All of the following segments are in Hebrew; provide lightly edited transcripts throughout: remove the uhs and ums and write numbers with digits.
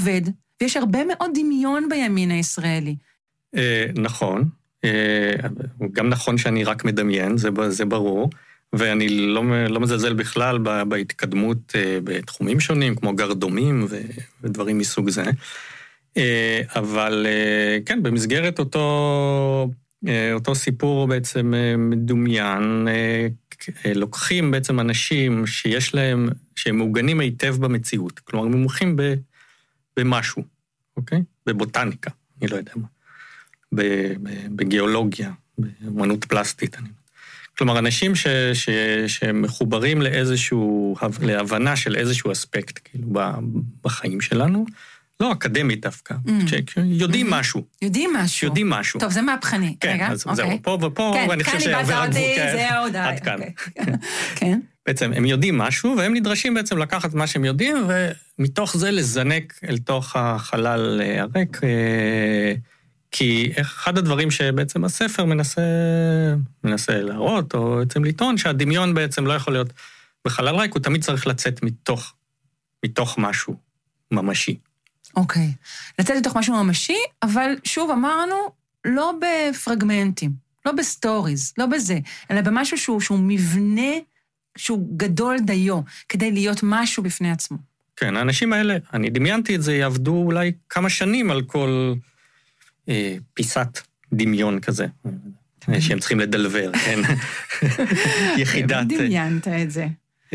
עובד, ויש הרבה מאוד דמיון בימין הישראלי. נכון. גם נכון שאני רק מדמיין, זה ברור. ואני לא מזלזל בכלל בהתקדמות בתחומים שונים, כמו גרדומים ודברים מסוג זה. אבל כן, במסגרת אותו סיפור בעצם מדומיין, לוקחים בעצם אנשים שיש להם, שהם מעוגנים היטב במציאות, כלומר, הם מומחים במשהו, אוקיי? בבוטניקה, אני לא יודע מה. בגיאולוגיה, באמנות פלסטית, כלומר, אנשים שמחוברים להבנה של איזשהו אספקט, כאילו, בחיים שלנו, לא אקדמית דווקא, יודעים משהו. יודעים משהו. טוב, זה מהפכני. כן, אז זהו, פה, ואני חושב שעבר הגבול, עד כאן. כן. בעצם, הם יודעים משהו, והם נדרשים בעצם לקחת מה שהם יודעים, ומתוך זה לזנק אל תוך החלל הריק, כי אחד הדברים שבעצם הספר מנסה להראות, או בעצם לטעון, שהדמיון בעצם לא יכול להיות בחלל ריק, הוא תמיד צריך לצאת מתוך משהו ממשי. אוקיי. לצאת מתוך משהו ממשי, אבל שוב אמרנו, לא בפרגמנטים, לא בסטוריז, לא בזה, אלא במשהו שהוא מבנה, שהוא גדול דיו, כדי להיות משהו בפני עצמו. כן, האנשים האלה, אני דמיינתי את זה, יעבדו אולי כמה שנים על כל פיסת דמיון כזה, שהם צריכים לדלבר, כן? יחידת... מי דמיינת את זה?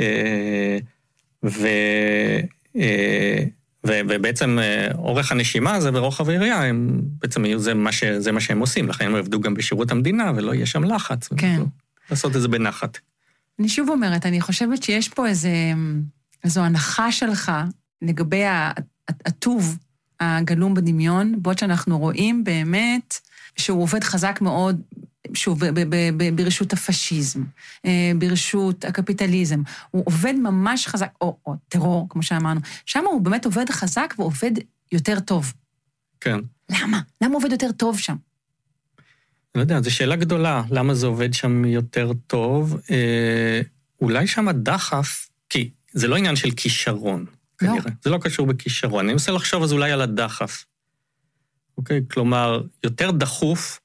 ובעצם אורך הנשימה הזה ורוחב היריעה, בעצם זה מה שהם עושים, לכן הם עבדו גם בשירות המדינה, ולא יהיה שם לחץ. כן. לעשות את זה בנחת. אני שוב אומרת, אני חושבת שיש פה איזו הנחה שלך לגבי הטוב הגלום בדמיון, בעוד שאנחנו רואים באמת שהוא עובד חזק מאוד, שוב, ברשות הפשיזם, ברשות הקפיטליזם. הוא עובד ממש חזק, או טרור, כמו שאמרנו. שם הוא באמת עובד חזק ועובד יותר טוב. כן. למה? למה עובד יותר טוב שם? אני לא יודע, זו שאלה גדולה. למה זה עובד שם יותר טוב? אולי שם הדחף, כי זה לא עניין של כישרון. כנראה. לא. זה לא קשור בכישרון. אני מנסה לחשוב אז אולי על הדחף. אוקיי? כלומר, יותר דחוף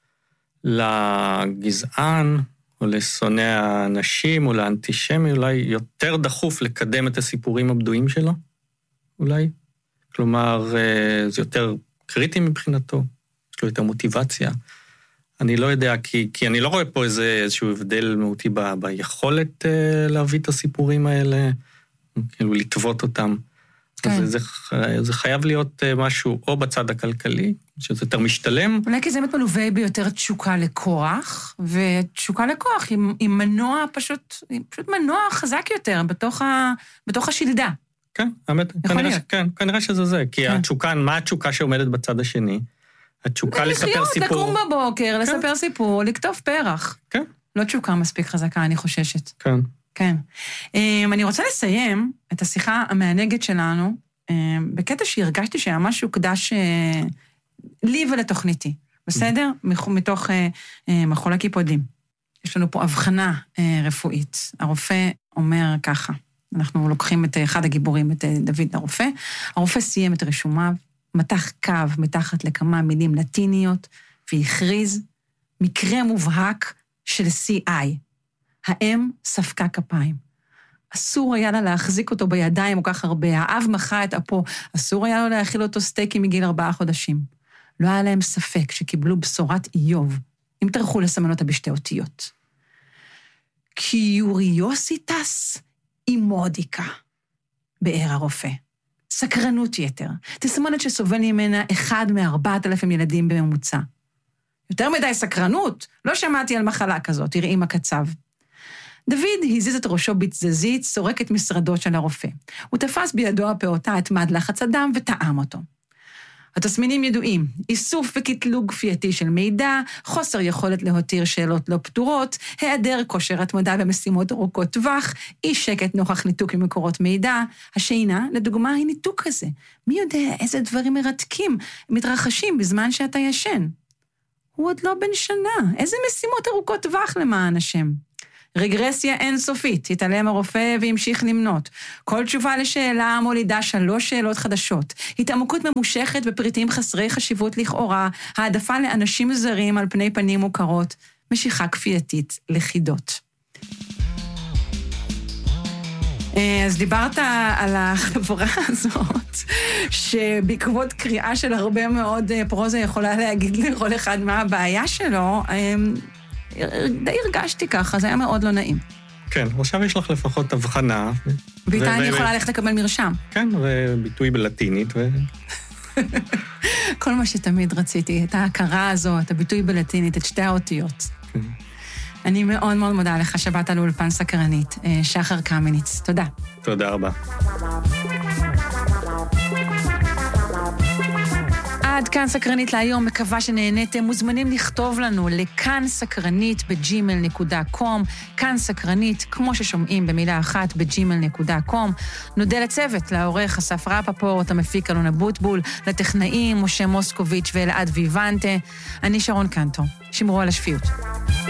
לגזען, או לשונא האנשים, או לאנטישמי, אולי יותר דחוף לקדם את הסיפורים הבדואים שלו? אולי? כלומר, זה יותר קריטי מבחינתו, יש לו יותר מוטיבציה. אני לא יודע, כי אני לא רואה פה איזשהו הבדל מהותי ביכולת להביא את הסיפורים האלה, כאילו לטוות אותם. כן. זה חייב להיות משהו או בצד הכלכלי, שזה יותר משתלם. אולי כי זה באמת מלווה ביותר תשוקה לכוח, ותשוקה לכוח היא מנוע פשוט מנוע חזק יותר בתוך השלדה. כן, האמת, כנראה שזה זה, כי התשוקה, מה התשוקה שעומדת בצד השני? התשוקה לספר סיפור. לקום בבוקר, לספר סיפור, לכתוב פרח. כן. לא תשוקה מספיק חזקה, אני חוששת. כן. כן. אני רוצה לסיים את השיחה המענגת שלנו, בקטע שהרגשתי שהיה משהו קדש לי ולתוכניתי, בסדר? מתוך מחול הקיפודים. יש לנו פה הבחנה רפואית. הרופא אומר ככה, אנחנו לוקחים את אחד הגיבורים, את דוד הרופא, הרופא סיים את רשומיו, מתח קו מתחת לכמה מילים לטיניות, והכריז מקרה מובהק של CI. האם ספקה כפיים. אסור היה לה להחזיק אותו בידיים או כך הרבה, האב מחה את אפו, אסור היה לו להאכיל אותו סטייקים מגיל 4 חודשים. לא היה להם ספק שקיבלו בשורת איוב, אם תרחו לסמן אותה בשתי אותיות. קיוריוסיטס אימודיקה, באר הרופא. סקרנות יתר, תסמונת שסובל ממנה 1 מ-4,000 ילדים בממוצע. יותר מדי סקרנות, לא שמעתי על מחלה כזאת, תראי מה קצב. דוד הזיז את ראשו בתזזית, סורק את משרדו של הרופא. הוא תפס בידו הפעוטה את מד לחץ הדם וטעם אותו. התסמינים ידועים, איסוף וקטלוג כפייתי של מידע, חוסר יכולת להותיר שאלות לא פתורות, היעדר כושר התמדה במשימות ארוכות טווח, אי שקט נוכח ניתוק ממקורות מידע. השינה, לדוגמה, היא ניתוק כזה. מי יודע איזה דברים מרתקים מתרחשים בזמן שאתה ישן? הוא עוד לא בן שנה. איזה משימות ארוכות טווח למען השם? רגרסיה אינסופית, התעלם הרופא והמשיך למנות. כל תשובה לשאלה מולידה 3 שאלות חדשות. התעמקות ממושכת בפריטים חסרי חשיבות לכאורה, העדפה לאנשים זרים על פני פנים מוכרות, משיכה כפייתית לחידות. אז דיברת על החברה הזאת, שבעקבות קריאה של הרבה מאוד פרוזה יכולה להגיד לכל אחד מה הבעיה שלו, די הרגשתי ככה, זה היה מאוד לא נעים. כן, עכשיו יש לך לפחות הבחנה. ואיתה אני יכולה ללכת לקבל מרשם. כן, וביטוי בלטינית. כל מה שתמיד רציתי, את ההכרה הזו, את הביטוי בלטינית, את 2 האותיות. אני מאוד מאוד מודה לך שבאת לאולפן סקרנית, שחר קמיניץ. תודה. תודה רבה. עד כאן סקרנית להיום, מקווה שנהניתם, מוזמנים לכתוב לנו לכאן סקרנית ב-gmail.com, כאן סקרנית, כמו ששומעים במילה אחת ב-gmail.com. נודה לצוות, לעורך אסף רפפורט, המפיק אלונה בוטבול, לטכנאים משה מוסקוביץ' ואלעד ויוונטה. אני שרון קנטו, שמרו על השפיות.